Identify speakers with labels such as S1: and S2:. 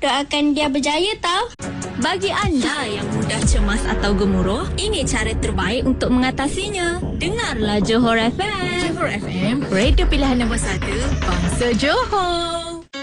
S1: Doakan dia berjaya tau.
S2: Bagi anda yang mudah cemas atau gemuruh, ini cara terbaik untuk mengatasinya. Dengarlah Johor FM.
S3: Johor FM, radio pilihan nombor 1, bangsa Johor.